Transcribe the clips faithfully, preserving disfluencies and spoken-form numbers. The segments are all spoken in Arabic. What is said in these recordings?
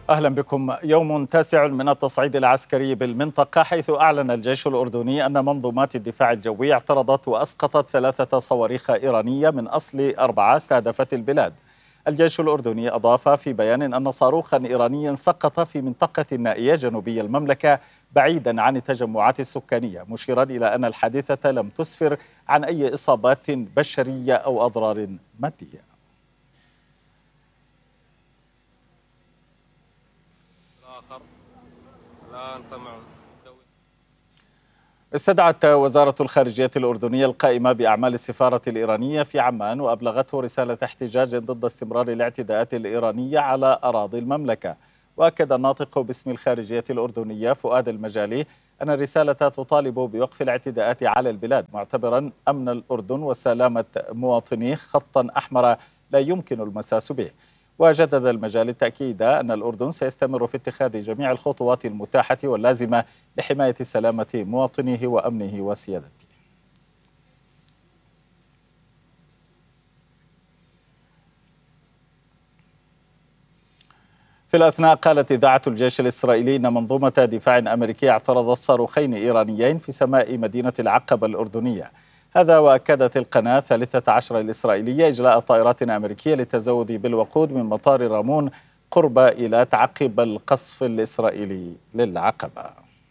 أهلا بكم. يوم تاسع من التصعيد العسكري بالمنطقة، حيث أعلن الجيش الأردني أن منظومات الدفاع الجوي اعترضت وأسقطت ثلاثة صواريخ إيرانية من أصل أربعة استهدفت البلاد. الجيش الأردني أضاف في بيان أن صاروخا إيرانيا سقط في منطقة نائية جنوبي المملكة بعيدا عن التجمعات السكانية، مشيرا إلى أن الحادثة لم تسفر عن أي إصابات بشرية أو أضرار مادية. استدعت وزارة الخارجية الأردنية القائمة بأعمال السفارة الإيرانية في عمان وأبلغته رسالة احتجاج ضد استمرار الاعتداءات الإيرانية على أراضي المملكة. وأكد الناطق باسم الخارجية الأردنية فؤاد المجالي أن الرسالة تطالب بوقف الاعتداءات على البلاد، معتبرا أمن الأردن وسلامة مواطنيه خطا أحمر لا يمكن المساس به. وجدد المجال التأكيد أن الأردن سيستمر في اتخاذ جميع الخطوات المتاحة واللازمة لحماية سلامة مواطنيه وأمنه وسيادته. في الأثناء، قالت إذاعة الجيش الإسرائيلي أن منظومة دفاع أمريكية اعترضت صاروخين إيرانيين في سماء مدينة العقبة الأردنية. هذا وأكدت القناة الثالثة عشر الإسرائيلية إجلاء طائرات أمريكية للتزود بالوقود من مطار رامون قرب إيلات عقب القصف الإسرائيلي للعقبة.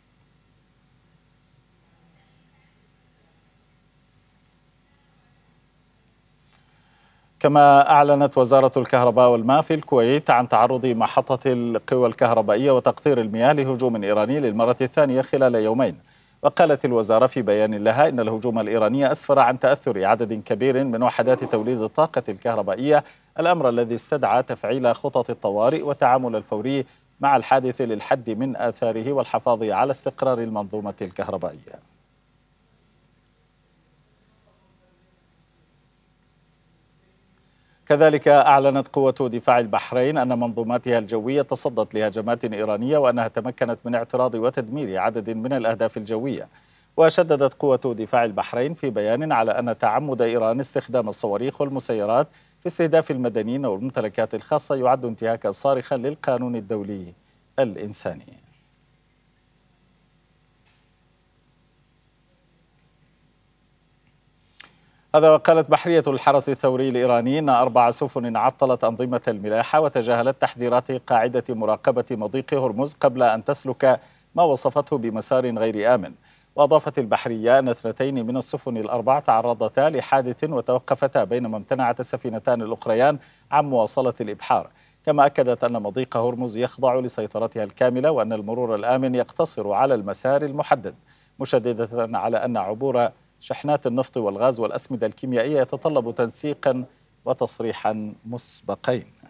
كما أعلنت وزارة الكهرباء والماء في الكويت عن تعرض محطة القوى الكهربائية وتقطير المياه لهجوم إيراني للمرة الثانية خلال يومين. وقالت الوزارة في بيان لها إن الهجوم الإيراني أسفر عن تأثر عدد كبير من وحدات توليد الطاقة الكهربائية، الأمر الذي استدعى تفعيل خطط الطوارئ والتعامل الفوري مع الحادث للحد من آثاره والحفاظ على استقرار المنظومة الكهربائية. كذلك أعلنت قوة دفاع البحرين أن منظوماتها الجوية تصدت لهجمات إيرانية وأنها تمكنت من اعتراض وتدمير عدد من الأهداف الجوية. وشددت قوة دفاع البحرين في بيان على أن تعمد إيران استخدام الصواريخ والمسيرات في استهداف المدنيين والممتلكات الخاصة يعد انتهاكا صارخا للقانون الدولي الإنساني. هذا وقالت بحرية الحرس الثوري الإيراني أن أربع سفن عطلت أنظمة الملاحة وتجاهلت تحذيرات قاعدة مراقبة مضيق هرمز قبل أن تسلك ما وصفته بمسار غير آمن. وأضافت البحرية أن اثنتين من السفن الأربع تعرضتا لحادث وتوقفتا بينما امتنعت السفينتان الأخريان عن مواصلة الإبحار. كما أكدت أن مضيق هرمز يخضع لسيطرتها الكاملة وأن المرور الآمن يقتصر على المسار المحدد، مشددة على أن عبور شحنات النفط والغاز والأسمدة الكيميائية يتطلب تنسيقا وتصريحا مسبقين.